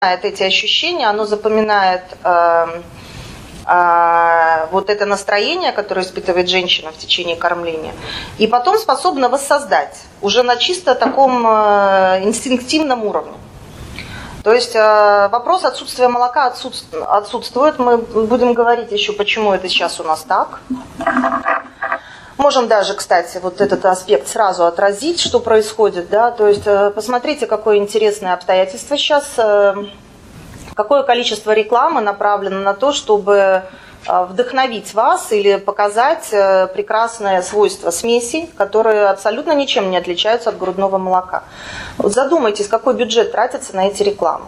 эти ощущения, оно запоминает вот это настроение, которое испытывает женщина в течение кормления, и потом способна воссоздать уже на чисто таком инстинктивном уровне. То есть вопрос отсутствия молока отсутствует. Мы будем говорить еще, почему это сейчас у нас так. Можем даже, кстати, вот этот аспект сразу отразить, что происходит. Да? То есть посмотрите, какое интересное обстоятельство сейчас. Какое количество рекламы направлено на то, чтобы вдохновить вас или показать прекрасное свойство смесей, которые абсолютно ничем не отличаются от грудного молока. Вот задумайтесь, какой бюджет тратится на эти рекламы.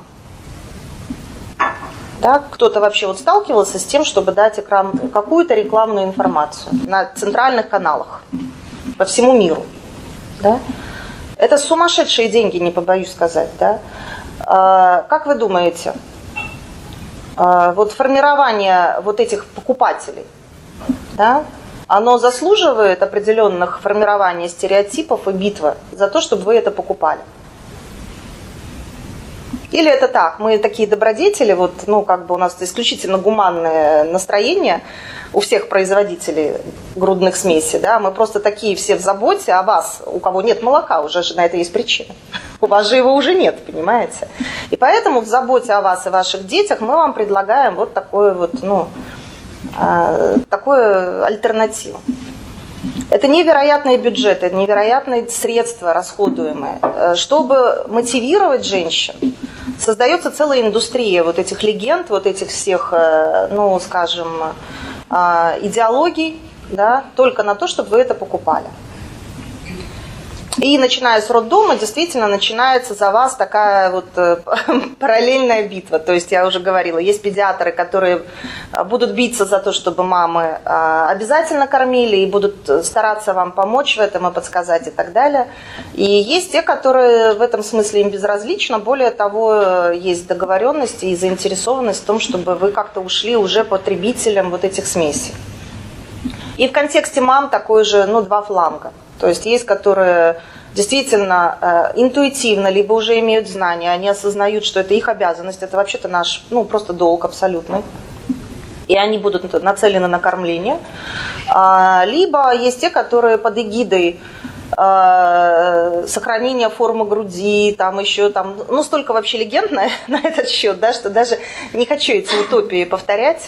Да? Кто-то вообще вот сталкивался с тем, чтобы дать какую-то рекламную информацию на центральных каналах по всему миру. Да? Это сумасшедшие деньги, не побоюсь сказать. Да? Как вы думаете, вот формирование вот этих покупателей, да, оно заслуживает определенных формирования стереотипов и битвы за то, чтобы вы это покупали? Или это так, мы такие добродетели, вот, ну, как бы у нас исключительно гуманное настроение у всех производителей грудных смесей, да, мы просто такие все в заботе о вас, у кого нет молока, уже на это есть причина. У вас же его уже нет, понимаете? И поэтому в заботе о вас и ваших детях мы вам предлагаем вот такое вот, ну, такую альтернативу. Это невероятные бюджеты, это невероятные средства расходуемые. Чтобы мотивировать женщин, создается целая индустрия вот этих легенд, вот этих всех, ну, скажем, идеологий, да, только на то, чтобы вы это покупали. И начиная с роддома, действительно, начинается за вас такая вот параллельная битва. То есть, я уже говорила, есть педиатры, которые будут биться за то, чтобы мамы обязательно кормили, и будут стараться вам помочь в этом и подсказать и так далее. И есть те, которые в этом смысле им безразлично. Более того, есть договоренность и заинтересованность в том, чтобы вы как-то ушли уже потребителем вот этих смесей. И в контексте мам такой же, ну, два фланга. То есть есть, которые действительно интуитивно, либо уже имеют знания, они осознают, что это их обязанность, это вообще-то наш, ну, просто долг абсолютный. И они будут нацелены на кормление. Либо есть те, которые под эгидой сохранения формы груди, там еще там, ну, столько вообще легенд на этот счет, да, что даже не хочу эти утопии повторять.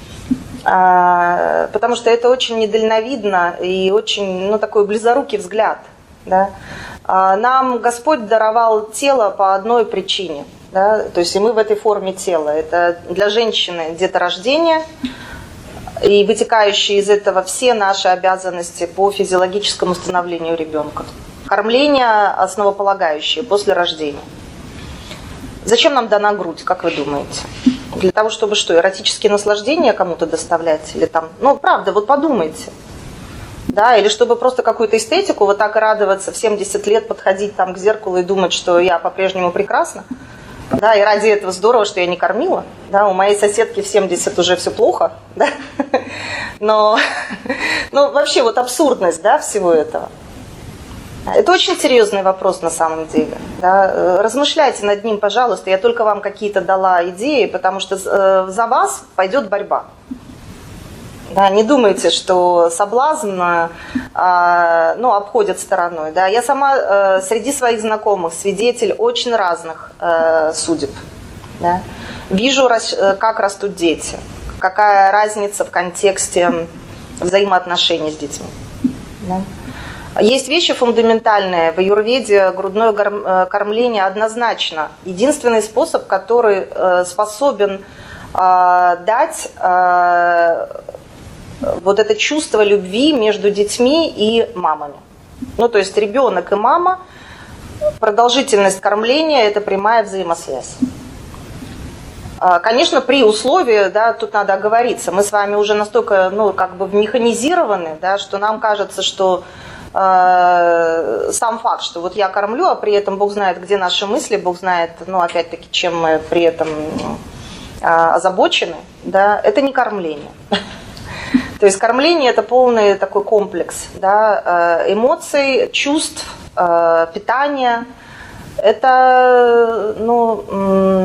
Потому что это очень недальновидно и очень, ну, такой близорукий взгляд. Да? Нам Господь даровал тело по одной причине. Да? То есть и мы в этой форме тела. Это для женщины деторождение и вытекающие из этого все наши обязанности по физиологическому становлению ребенка. Кормление основополагающее после рождения. Зачем нам дана грудь, как вы думаете? Для того, чтобы что, эротические наслаждения кому-то доставлять? Или там, ну, правда, вот подумайте. Да, или чтобы просто какую-то эстетику, вот так и радоваться, в 70 лет подходить там к зеркалу и думать, что я по-прежнему прекрасна. Да, и ради этого здорово, что я не кормила. Да, у моей соседки в 70 уже все плохо. Да? Но ну, вообще вот абсурдность, да, всего этого. Это очень серьезный вопрос на самом деле. Да? Размышляйте над ним, пожалуйста. Я только вам какие-то дала идеи, потому что за вас пойдет борьба. Да, не думайте, что соблазн ну, обходят стороной. Да? Я сама среди своих знакомых свидетель очень разных судеб. Да? Вижу, как растут дети, какая разница в контексте взаимоотношений с детьми. Да? Есть вещи фундаментальные. В аюрведе грудное кормление однозначно единственный способ, который способен дать вот это чувство любви между детьми и мамами. Ну, то есть ребенок и мама, продолжительность кормления – это прямая взаимосвязь. Конечно, при условии, да, тут надо оговориться, мы с вами уже настолько, ну, как бы механизированы, да, что нам кажется, что сам факт, что вот я кормлю, а при этом Бог знает, где наши мысли, Бог знает, ну, опять-таки, чем мы при этом озабочены, да, это не кормление. То есть кормление – это полный такой комплекс, да, эмоций, чувств, питания. Это, ну,